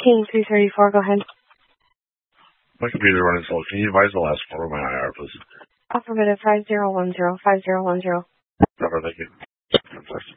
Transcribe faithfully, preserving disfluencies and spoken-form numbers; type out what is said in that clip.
eighteen three thirty-four, go ahead. My computer running slow. Can you advise the last four of my I R, please? Affirmative, five zero one zero, five zero one zero. Cover, thank you.